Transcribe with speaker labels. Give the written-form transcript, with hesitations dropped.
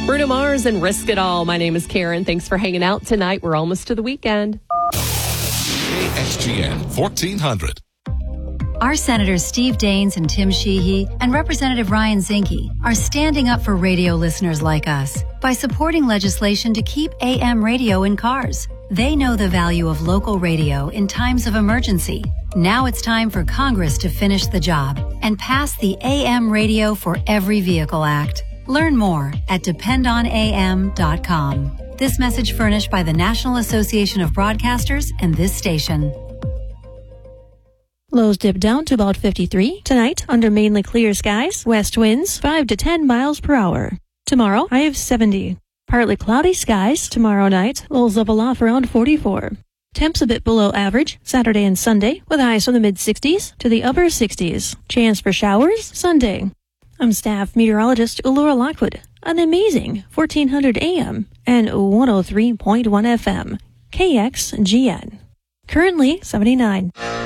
Speaker 1: Bruno Mars and Risk It All. My name is Karen. Thanks for hanging out tonight. We're almost to the weekend.
Speaker 2: KXGN 1400.
Speaker 3: Our Senators Steve Daines and Tim Sheehy and Representative Ryan Zinke are standing up for radio listeners like us by supporting legislation to keep AM radio in cars. They know the value of local radio in times of emergency. Now it's time for Congress to finish the job and pass the AM Radio for Every Vehicle Act. Learn more at dependonam.com. This message furnished by the National Association of Broadcasters and this station.
Speaker 4: Lows dip down to about 53. Tonight, under mainly clear skies, west winds 5 to 10 miles per hour. Tomorrow, high of 70. Partly cloudy skies tomorrow night, lows level off around 44. Temps a bit below average Saturday and Sunday, with highs from the mid-60s to the upper 60s. Chance for showers Sunday. I'm staff meteorologist Laura Lockwood on the amazing 1400 AM and 103.1 FM. KXGN. Currently 79.